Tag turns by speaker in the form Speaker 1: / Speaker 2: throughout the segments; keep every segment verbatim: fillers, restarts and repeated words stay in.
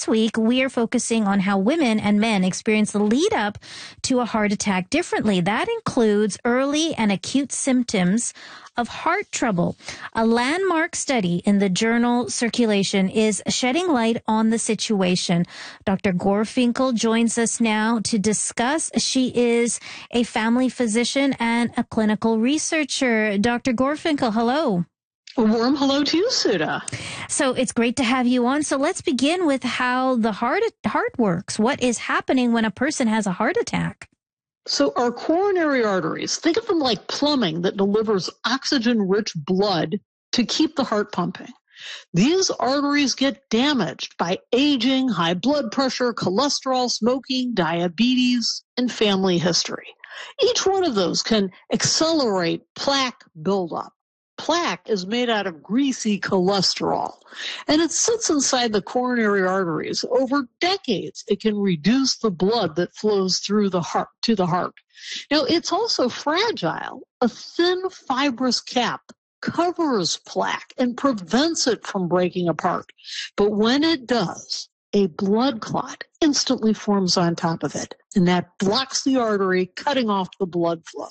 Speaker 1: this week, we are focusing on how women and men experience the lead up to a heart attack differently. That includes early and acute symptoms of heart trouble. A landmark study in the journal Circulation is shedding light on the situation. Doctor Gorfinkel joins us now to discuss. She is a family physician and a clinical researcher. Doctor Gorfinkel, hello.
Speaker 2: A warm hello to you, Sudha.
Speaker 1: So it's great to have you on. So let's begin with how the heart heart works. What is happening when a person has a heart attack?
Speaker 2: So our coronary arteries, think of them like plumbing that delivers oxygen-rich blood to keep the heart pumping. These arteries get damaged by aging, high blood pressure, cholesterol, smoking, diabetes, and family history. Each one of those can accelerate plaque buildup. Plaque is made out of greasy cholesterol, and it sits inside the coronary arteries. Over decades, it can reduce the blood that flows through the heart to the heart. Now, it's also fragile. A thin, fibrous cap covers plaque and prevents it from breaking apart. But when it does, a blood clot instantly forms on top of it, and that blocks the artery, cutting off the blood flow.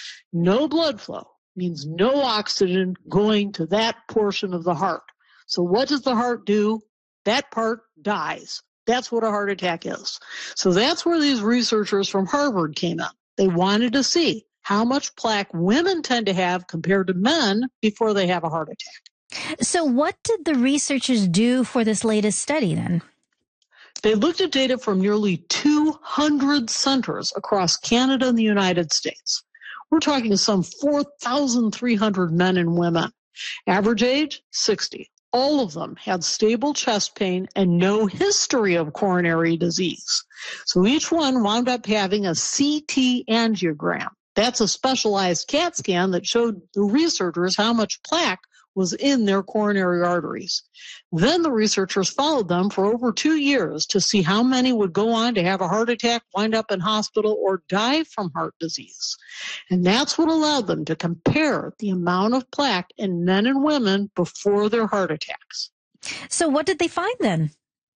Speaker 2: No blood flow means no oxygen going to that portion of the heart. So what does the heart do? That part dies. That's what a heart attack is. So that's where these researchers from Harvard came in. They wanted to see how much plaque women tend to have compared to men before they have a heart attack.
Speaker 1: So what did the researchers do for this latest study then?
Speaker 2: They looked at data from nearly two hundred centers across Canada and the United States. We're talking some four thousand three hundred men and women. Average age, sixty. All of them had stable chest pain and no history of coronary disease. So each one wound up having a C T angiogram. That's a specialized CAT scan that showed the researchers how much plaque was in their coronary arteries. Then the researchers followed them for over two years to see how many would go on to have a heart attack, wind up in hospital, or die from heart disease. And that's what allowed them to compare the amount of plaque in men and women before their heart attacks.
Speaker 1: So what did they find then?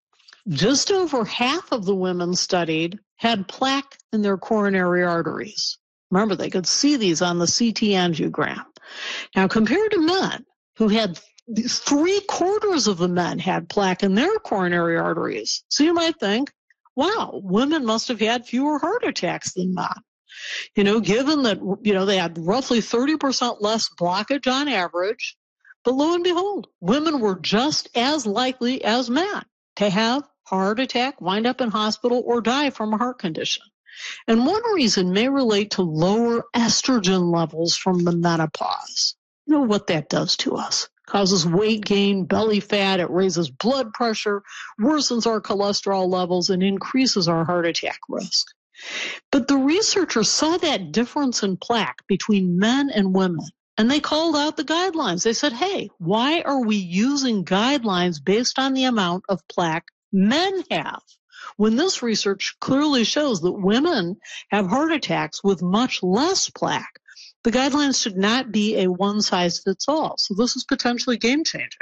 Speaker 2: Just over half of the women studied had plaque in their coronary arteries. Remember, they could see these on the C T angiogram. Now, compared to men, who had three quarters of the men had plaque in their coronary arteries. So you might think, wow, women must have had fewer heart attacks than men. You know, given that, you know, they had roughly thirty percent less blockage on average, but lo and behold, women were just as likely as men to have heart attack, wind up in hospital, or die from a heart condition. And one reason may relate to lower estrogen levels from the menopause. You know what that does to us? Causes weight gain, belly fat, it raises blood pressure, worsens our cholesterol levels, and increases our heart attack risk. But the researchers saw that difference in plaque between men and women, and they called out the guidelines. They said, hey, why are we using guidelines based on the amount of plaque men have, when this research clearly shows that women have heart attacks with much less plaque? The guidelines should not be a one-size-fits-all. So this is potentially game-changing.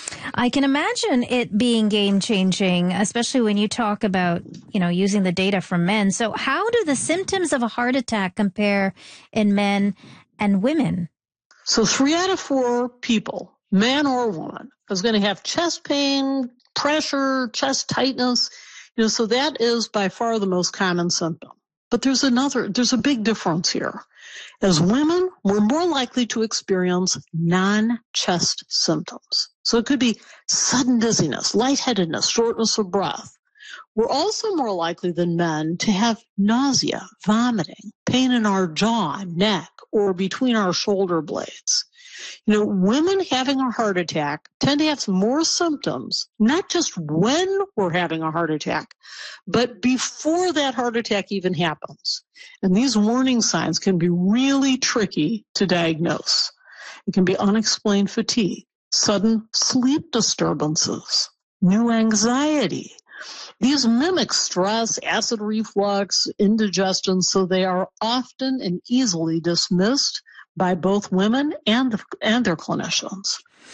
Speaker 1: I can imagine it being game-changing, especially when you talk about, you know, using the data from men. So how do the symptoms of a heart attack compare in men and women?
Speaker 2: So three out of four people, man or woman, is going to have chest pain, pressure, chest tightness. You know, so that is by far the most common symptom. But there's another, there's a big difference here. As women, we're more likely to experience non-chest symptoms. So it could be sudden dizziness, lightheadedness, shortness of breath. We're also more likely than men to have nausea, vomiting, pain in our jaw, neck, or between our shoulder blades. You know, women having a heart attack tend to have some more symptoms, not just when we're having a heart attack, but before that heart attack even happens. And these warning signs can be really tricky to diagnose. It can be unexplained fatigue, sudden sleep disturbances, new anxiety. These mimic stress, acid reflux, indigestion, so they are often and easily dismissed by both women and the, and their clinicians.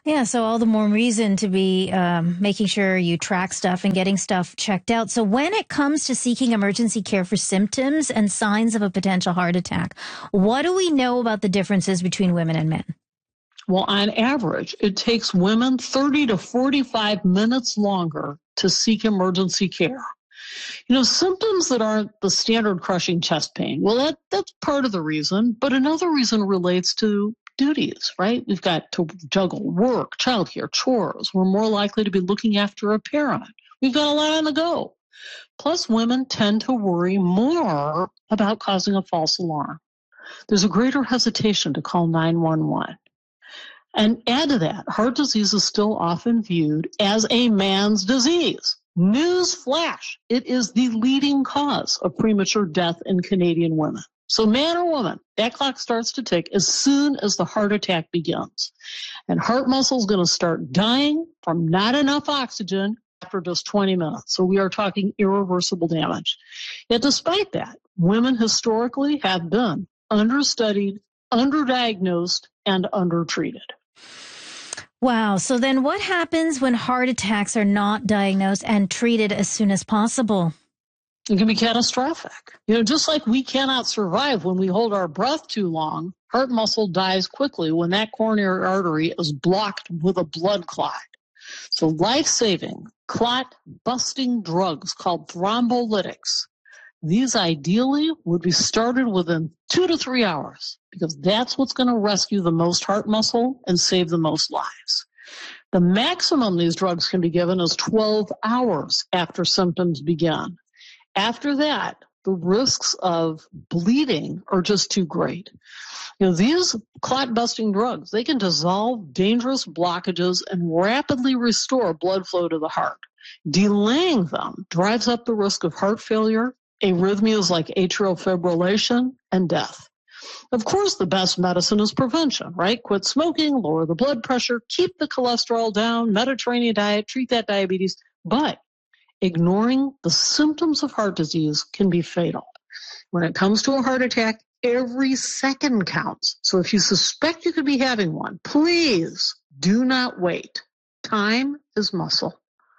Speaker 1: Yeah, so all the more reason to be um, making sure you track stuff and getting stuff checked out. So when it comes to seeking emergency care for symptoms and signs of a potential heart attack, what do we know about the differences between women and men?
Speaker 2: Well, on average, it takes women thirty to forty-five minutes longer to seek emergency care. You know, symptoms that aren't the standard crushing chest pain, well, that, that's part of the reason, but another reason relates to duties, right? We've got to juggle work, childcare, chores. We're more likely to be looking after a parent. We've got a lot on the go. Plus, women tend to worry more about causing a false alarm. There's a greater hesitation to call nine one one. And add to that, heart disease is still often viewed as a man's disease. News flash, it is the leading cause of premature death in Canadian women. So man or woman, that clock starts to tick as soon as the heart attack begins. And heart muscle is going to start dying from not enough oxygen after just twenty minutes. So we are talking irreversible damage. Yet despite that, women historically have been understudied, underdiagnosed, and undertreated.
Speaker 1: Wow. So then what happens when heart attacks are not diagnosed and treated as soon as possible?
Speaker 2: It can be catastrophic. You know, just like we cannot survive when we hold our breath too long, heart muscle dies quickly when that coronary artery is blocked with a blood clot. So life-saving, clot-busting drugs called thrombolytics, these ideally would be started within two to three hours because that's what's going to rescue the most heart muscle and save the most lives. The maximum these drugs can be given is twelve hours after symptoms begin. After that, the risks of bleeding are just too great. You know, these clot-busting drugs, they can dissolve dangerous blockages and rapidly restore blood flow to the heart. Delaying them drives up the risk of heart failure, arrhythmias like atrial fibrillation, and death. Of course, the best medicine is prevention, right? Quit smoking, lower the blood pressure, keep the cholesterol down, Mediterranean diet, treat that diabetes. But ignoring the symptoms of heart disease can be fatal. When it comes to a heart attack, every second counts. So if you suspect you could be having one, please do not wait. Time is muscle.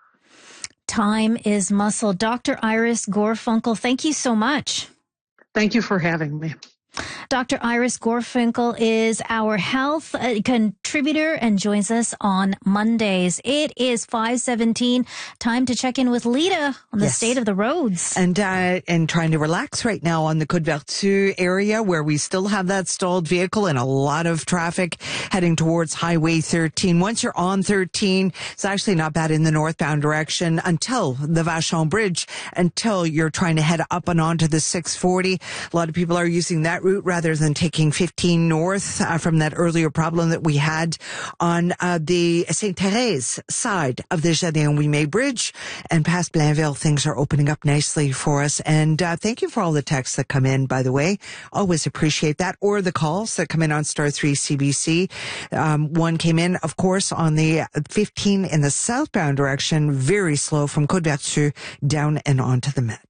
Speaker 1: Time is muscle. Doctor Iris Gorfinkel, thank you so much.
Speaker 2: Thank you for having me.
Speaker 1: Doctor Iris Gorfinkel is our health uh, contributor and joins us on Mondays. It is five seventeen. Time to check in with Lita on the yes. state of the roads.
Speaker 3: And uh, and trying to relax right now on the Côte-Vertu area where we still have that stalled vehicle and a lot of traffic heading towards Highway thirteen. Once you're on thirteen, it's actually not bad in the northbound direction until the Vachon Bridge, until you're trying to head up and onto the six forty. A lot of people are using that route rather than taking fifteen north uh, from that earlier problem that we had on uh, the Saint Thérèse side of the Jardin-Ouimet Bridge. And past Blainville, things are opening up nicely for us. And uh, thank you for all the texts that come in, by the way. Always appreciate that. Or the calls that come in on Star three C B C. Um, one came in, of course, on the fifteen in the southbound direction, very slow from Côte-Vertu down and onto the Met.